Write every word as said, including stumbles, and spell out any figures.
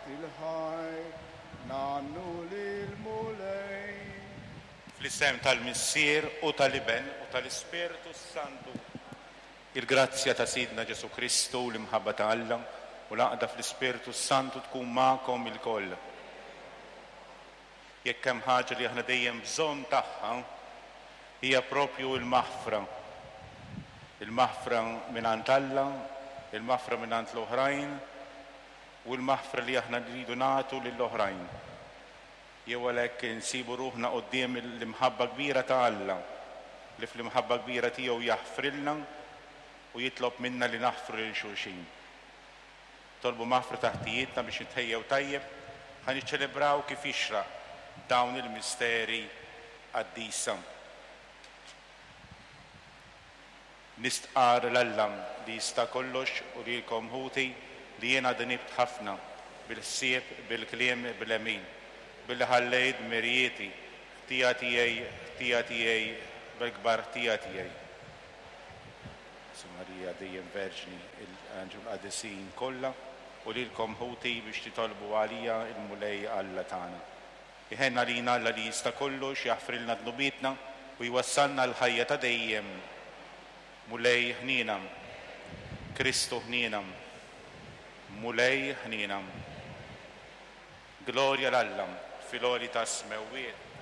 il-ħaj nannu lil-mulej. Fl-isem tal-Missier u tal-Iben u tal-Ispiritu Santu, il-grazzja ta' Sidna Ġesu Kristu u l-imħabba ta' Alla u l-għaqda fl-Ispiritu Santu tkun ma'kom il-koll. Jekk hemm ħaġa li aħna dejjem bżonn tagħha hija propju l-maħfra. Il-maħfra mingħand Alla, il-maħfra mingħand l-oħrajn u l-maħfra li aħna rridu nagħtu lill-oħrajn. Jew għalhekk insibu ruħna quddiem l-imħabba kbira ta' Alla li fl-imħabba kbira tiegħu jaħfrilna u jitlob minna li naħfru lil xulxin. Tolbu maħfra taħtijietna biex nitħejjew tajjeb ħa niċċelebraw kif jixraq dawn il-misteri qaddisa. Nistqar l-Alla li jista' kollox u lilkom ħuti li jiena dinibt ħafna bil-ħsieb, bil-kliem, bil-emin, billi ħallejt mirjieti, ħtija tiegħi, ħtija tiegħi, bil-kbar ħtija tiegħi. Su Marija dejjem Verġni l-Anġel Qadisin kollha u lilkom ħuti biex titolbu għalija il-mulej Alla tagħna. Iħenna lina Alla li jista' kollox jaħfrilna dnubietna u jwassalna l-ħajja ta' dejjem. Mulej ħnienam, Kristu ħnienam, mulej ħnienam. Glorja l-Alla, filoli ta' smewwiet.